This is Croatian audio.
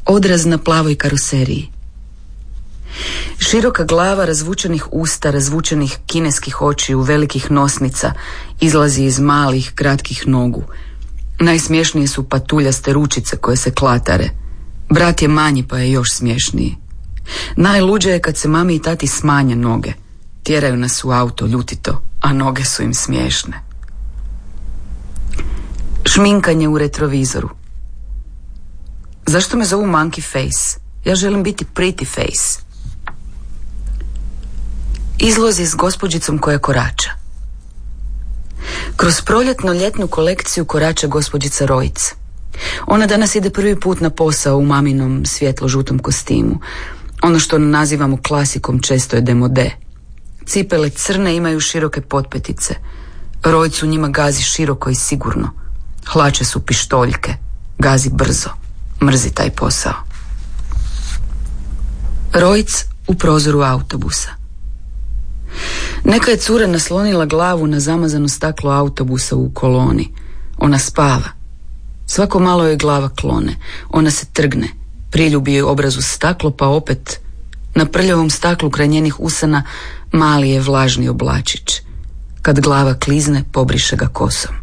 Odraz na plavoj karoseriji. Široka glava razvučenih usta, razvučenih kineskih očiju, velikih nosnica, izlazi iz malih, kratkih nogu. Najsmješnije su patuljaste ručice koje se klatare. Brat je manji pa je još smješniji. Najluđe je kad se mami i tati smanje noge. Tjeraju nas u auto ljutito, a noge su im smiješne. Šminkanje u retrovizoru. Zašto me zovu monkey face? Ja želim biti pretty face. Izlozi s gospođicom koja korača. Kroz proljetno-ljetnu kolekciju korača gospođica Rojc. Ona danas ide prvi put na posao u maminom svjetlo-žutom kostimu. Ono što nazivamo klasikom često je demode. Cipele crne imaju široke potpetice. Rojc u njima gazi široko i sigurno. Hlače su pištoljke. Gazi brzo. Mrzi taj posao. Rojc u prozoru autobusa. Neka je cura naslonila glavu na zamazano staklo autobusa u koloni. Ona spava. Svako malo joj glava klone. Ona se trgne. Priljubi joj obraz u staklo, pa opet na prljavom staklu kraj njenih usana mali je vlažni oblačić. Kad glava klizne, pobriše ga kosom.